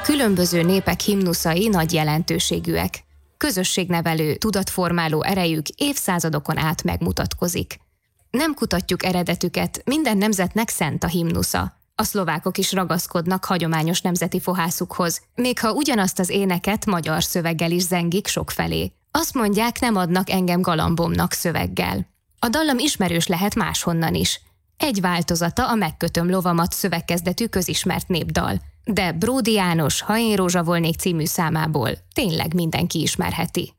Különböző népek himnuszai nagy jelentőségűek. Közösségnevelő, tudatformáló erejük évszázadokon át megmutatkozik. Nem kutatjuk eredetüket, minden nemzetnek szent a himnusza. A szlovákok is ragaszkodnak hagyományos nemzeti fohászukhoz, még ha ugyanazt az éneket magyar szöveggel is zengik sokfelé. Azt mondják, nem adnak engem galambomnak szöveggel. A dallam ismerős lehet máshonnan is. Egy változata a Megkötöm lovamat szövegkezdetű közismert népdal, de Bródi János Ha én rózsa volnék című számából tényleg mindenki ismerheti.